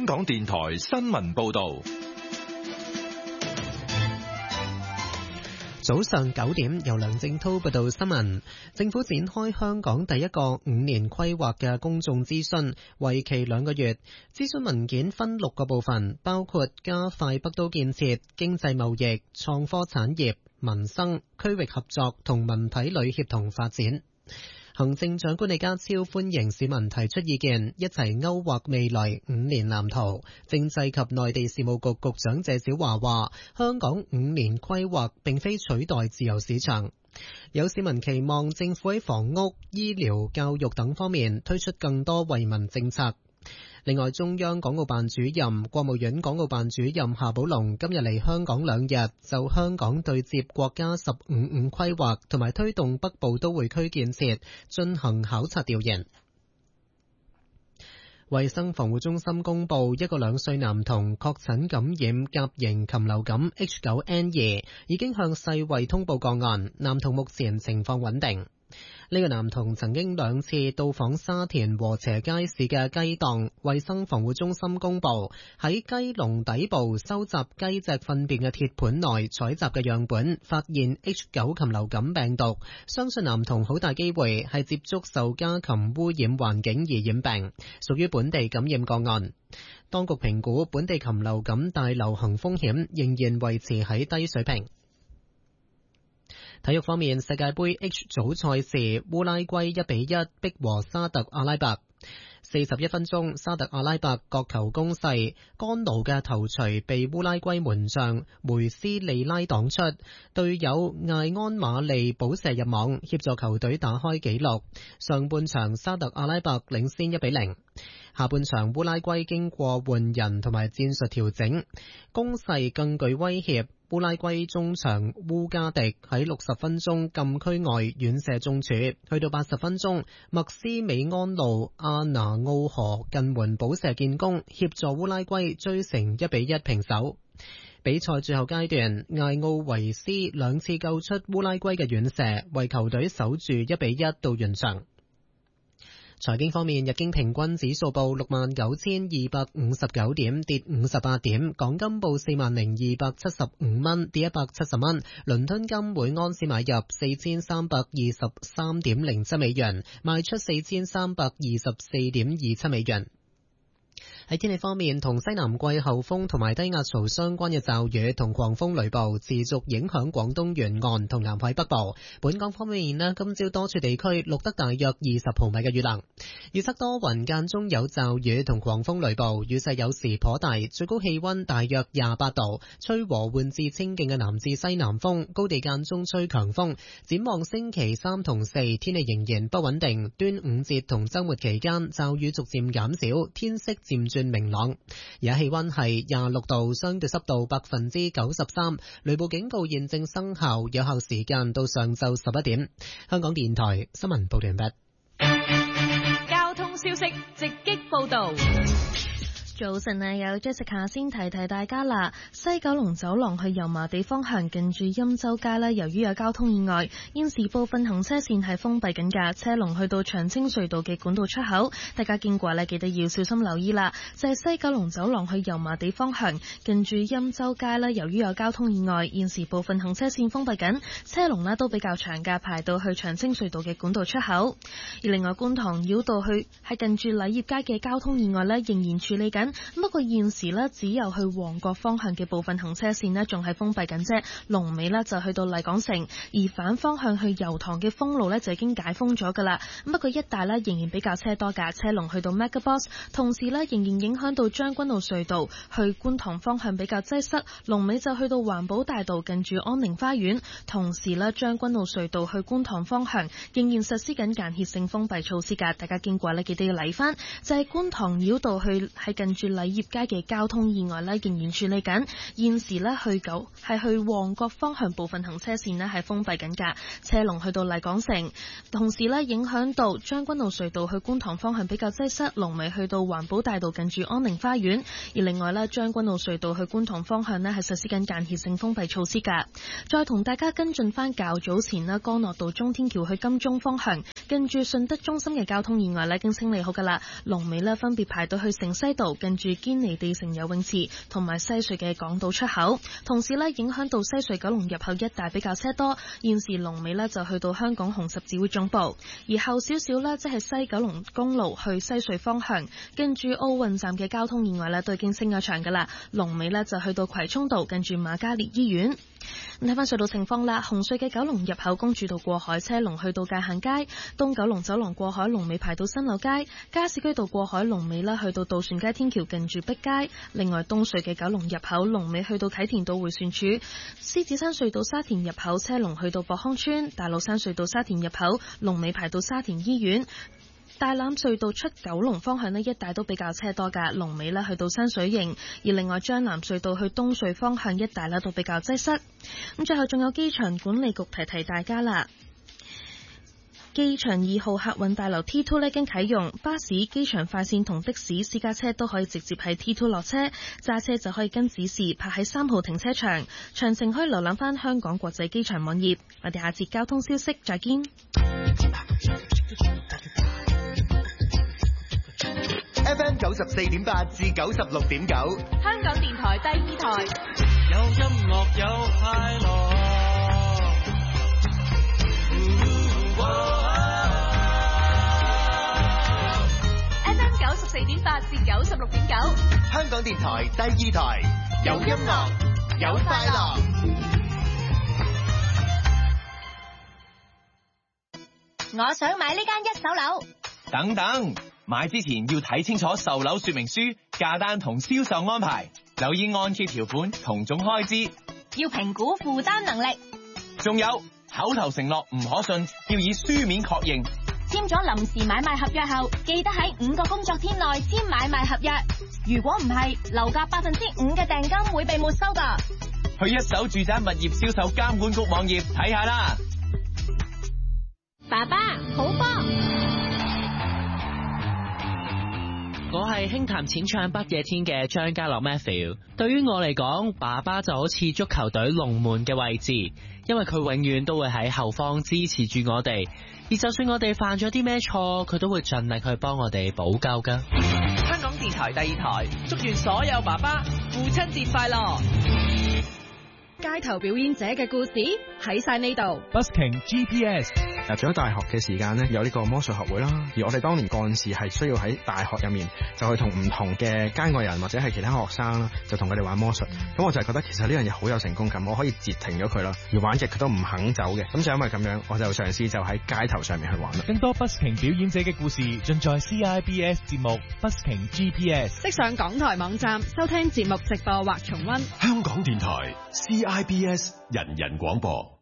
港電台新聞報道。 早上9點，由梁正濤報道新聞。政府展開香港第一個5年規劃嘅公眾諮詢，為期2個月。諮詢文件分6個部分，包括加快北都建設、經濟貿易、創科產業、民生、區域合作同文體旅協同發展。行政長官李家超歡迎市民提出意見，一齊勾畫未來5年藍圖。政制及內地事務局局長謝小華話，香港5年規劃並非取代自由市場。有市民期望政府喺房屋、醫療、教育等方面推出更多惠民政策。另外，中央港澳辦主任、國務院港澳辦主任夏寶龍今日嚟香港2日，就香港對接國家15五規劃同埋推動北部都會區建設進行考察調研。衛生防護中心公布，一個2歲男童確診感染甲型禽流感 H9N2，已經向世衛通報個案，男童目前情況穩定。呢個男童曾經2次到訪沙田禾輋街市嘅雞檔，衛生防護中心公布喺雞籠底部收集雞隻糞便嘅鐵盤內採集嘅樣本，發現 H9 禽流感病毒，相信男童好大機會係接觸受家禽污染環境而染病，屬於本地感染個案。當局評估本地禽流感大流行風險仍然維持喺低水平。體育方面，世界盃 H 組賽事，烏拉圭1-1逼和沙特阿拉伯。41分鐘，沙特阿拉伯角球攻勢，干奴嘅頭槌被烏拉圭門將梅斯利拉擋出，隊友艾安馬利補射入網，協助球隊打開紀錄。上半場沙特阿拉伯領先1-0。下半場烏拉圭經過換人同埋戰術調整，攻勢更具威脅。烏拉圭中場烏加迪喺60分鐘禁區外遠射中柱，去到80分鐘，麥斯美安路阿拿奧河近門補射建功，協助烏拉圭追成1-1平手。比賽最後階段，艾奧維斯2次救出烏拉圭嘅遠射，為球隊守住1-1到完場。財經方面，日經平均指數報69,259點，跌58點；港金報40,275蚊，跌170蚊；倫敦金每盎司買入4,323.07美元，賣出4,324.27美元。喺天氣方面，同西南季候風同埋低壓槽相關嘅驟雨同狂風雷暴持續影響廣東沿岸同南海北部。本港方面呢，今朝多處地區錄得大約20毫米嘅雨量。預測多雲間中有驟雨同狂風雷暴，雨勢有時頗大，最高氣溫大約28度，吹和緩至清勁嘅南至西南風，高地間中吹強風。展望星期3同4，天氣仍然不穩定。端午節同週末期間驟雨逐漸減少，天色漸轉明朗。而家氣溫係26度，相對濕度93%，雷暴警告現正生效，有效時間到上晝11點。香港電台新聞報道完畢。 交通消息直擊報道。 早晨啊，有 Jessica 先提大家啦。西九龍走廊去油麻地方向近住欽州街呢，由於有交通意外，現時部分行車線係封閉緊㗎，車龍去到長青隧道嘅管道出口，大家經過呢，記得要小心留意啦。就係西九龍走廊去油麻地方向近住欽州街呢，由於有交通意外，現時部分行車線封閉緊，車龍呢都比較長㗎，排到去長青隧道嘅管道出口。而另外觀塘繞道去係近住禮業街嘅交通意外呢，仍然處理緊。不過現時呢，只有去旺角方向嘅部分行車線呢仲係封閉緊啫，龍尾呢就去到麗港城，而反方向去油塘嘅封路呢就已經解封咗噶啦。不過一帶呢仍然比較車多㗎，車龍去到 MegaBox， 同時呢仍然影響到將軍澳隧道去觀塘方向比較擠塞，龍尾就去到環保大道近住安寧花園。同時呢將軍澳隧道去觀塘方向仍然實施緊間歇性封閉措施㗎，大家經過呢記得要嚟返。就係觀塘繞道去係近住禮業街嘅交通意外呢仍然處理緊，現時呢去旺角方向部分行車線呢係封閉緊㗎，車龍去到麗港城，同時呢影響到將軍澳隧道去觀塘方向比較擠塞，龍尾去到環保大道近住安寧花園。而另外呢將軍澳隧道去觀塘方向呢係實施緊間歇性封閉措施㗎。再同大家跟進翻較早前呢干諾道中天橋去金鐘方向近住順德中心嘅交通意外呢已經清理好㗎啦，龍尾呢分別排到去城西道近近住堅尼地城游泳池同埋西隧嘅港島出口，同時呢影響到西隧九龍入口一帶比較車多。現時龍尾呢就去到香港紅十字會總部，而後少少呢即係西九龍公路去西隧方向，跟住奧運站嘅交通意外呢都已經升咗場噶啦，龍尾呢就去到葵涌道近住瑪嘉烈醫院。睇翻隧道情況啦，紅隧嘅九龍入口公主道過海車龍去到界限街，東九龍走廊過海龍尾排到新柳街，加士居道過海龍尾呢去到渡船街天橋近住碧街。另外東隧嘅九龍入口龍尾去到啟田道迴旋處，獅子山隧道沙田入口車龍去到博康村，大老山隧道沙田入口龍尾排到沙田醫院。大欖隧道出九龍方向呢一帶都比較車多㗎，龍尾呢去到山水營，而另外將藍隧道去東隧方向一帶呢都比較擠塞。咁最後仲有機場管理局提大家啦，機場2號客運大樓 T2 呢已經啟用，巴士、機場快線同的士、私家車都可以直接喺 T2 落車，揸車就可以跟指示泊喺3號停車場。詳情可以瀏覽翻香港國際機場網頁。我哋下節交通消息再見。 FM 94.8至96.9， 香港電台第2台， 有音樂有快樂。 FM 94.8至96.9， 香港電台第2台，有音樂有快樂。 我想買呢間一手樓。 等等，買之前要睇清楚售樓說明書、價單同銷售安排，留意按揭條款同總開支， 要評估負擔能力。 仲有口頭承諾唔可信，要以書面確認。 簽咗臨時買賣合約後，記得喺5個工作天內簽買賣合約。如果唔係，樓價5%嘅訂金會被沒收㗎。 去一手住宅物業銷售監管局網頁睇下啦。 爸爸，好波！ 我係輕談淺唱不夜天嘅張家樂 Matthew。對於我嚟講，爸爸就好似足球隊龍門嘅位置，因為佢永遠都會喺後方支持住我哋，而就算我哋犯咗啲咩錯，佢都會盡力去幫我哋補救噶。 香港電台第2台，祝願所有爸爸父親節快樂。 街頭表演者嘅故事喺晒呢度。 Busking GPS 入咗大學嘅時間呢，有呢個魔術學會啦。而我哋當年幹事係需要喺大學入面就去同唔同嘅街外人或者係其他學生啦，就同佢哋玩魔術。咁我就係覺得其實呢樣嘢好有成功感，我可以截停咗佢啦，而玩極佢都唔肯走嘅。咁就因為咁樣，我就嘗試就喺街頭上面去玩啦。 更多 Busking 表演者嘅故事盡在 CIBS 節目 Busking GPS。 即上港台網站收聽節目直播或重溫。 香港電台 CIBS 人人廣播。